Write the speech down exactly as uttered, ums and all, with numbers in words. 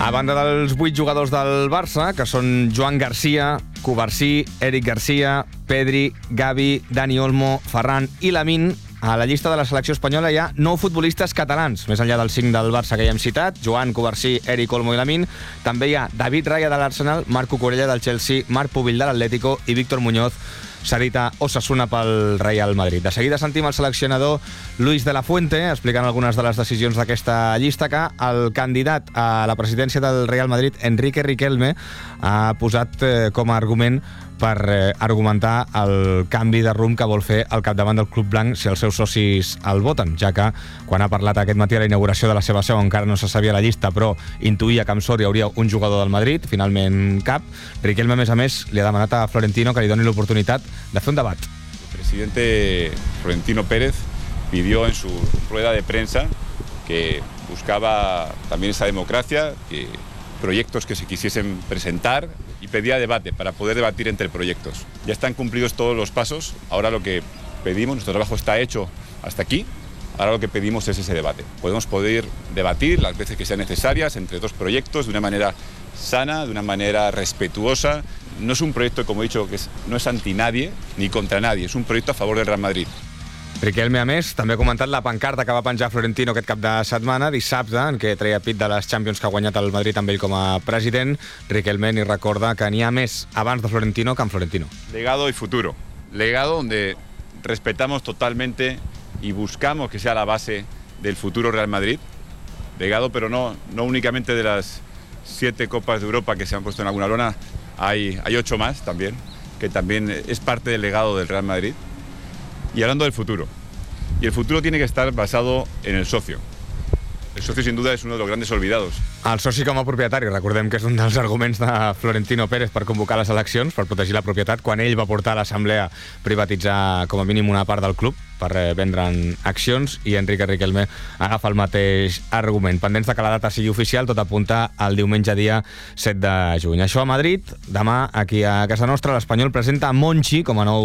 A banda dels vuit jugadors del Barça, que són Joan Garcia, Cubarsí, Eric Garcia, Pedri, Gavi, Dani Olmo, Ferran i Lamine, a la llista de la selecció espanyola hi ha nou futbolistes catalans, més enllà dels cinc del Barça que ja hem citat, Joan, Cubarsí, Eric, Olmo i Lamine. També hi ha David Raya de l'Arsenal, Marc Cucurella del Chelsea, Marc Pubill de l'Atlético i Víctor Muñoz, cedit a Osasuna pel Real Madrid. De seguida sentim el seleccionador Luis de la Fuente explicant algunes de les decisions d'aquesta llista, que el candidat a la presidència del Real Madrid, Enrique Riquelme, ha posat eh, com a argument per eh, argumentar el canvi de rumb que vol fer al capdavant del Club Blanc si els seus socis el voten, ja que quan ha parlat aquest matí a la inauguració de la seva seu encara no se sabia la llista, però intuïa que amb sort hi hauria un jugador del Madrid, finalment cap. Riquelme, a més a més, li ha demanat a Florentino que li doni l'oportunitat de fer un debat. El presidente Florentino Pérez pidió en su rueda de prensa que buscaba también esa democracia, que proyectos que se quisiesen presentar, y pedía debate para poder debatir entre proyectos. Ya están cumplidos todos los pasos, ahora lo que pedimos, nuestro trabajo está hecho hasta aquí, ahora lo que pedimos es ese debate. Podemos poder debatir las veces que sean necesarias entre dos proyectos de una manera sana, de una manera respetuosa. No es un proyecto, como he dicho, que es, no es anti nadie ni contra nadie, es un proyecto a favor del Real Madrid. Riquelme, a més, també ha comentat la pancarta que va penjar Florentino aquest cap de setmana, dissabte, en què treia pit de les Champions que ha guanyat el Madrid amb ell com a president. Riquelme ni recorda que n'hi ha més abans de Florentino que amb Florentino. Legado y futuro. Legado donde respetamos totalmente y buscamos que sea la base del futuro Real Madrid. Legado, pero no, no únicamente de las siete Copas de Europa que se han puesto en alguna lona, hay, hay ocho más también, que también es parte del legado del Real Madrid. Y hablando del futuro, y el futuro tiene que estar basado en el socio. El socio, sin duda, es uno de los grandes olvidados. El soci com a propietari, recordem que és un dels arguments de Florentino Pérez per convocar les eleccions, per protegir la propietat, quan ell va portar a l'Assemblea privatitzar com a mínim una part del club per vendre'n accions, i Enrique Riquelme agafa el mateix argument. Pendents de que la data sigui oficial, tot apunta al diumenge dia set de juny. Això a Madrid. Demà, aquí a casa nostra, l'Espanyol presenta Monchi com a nou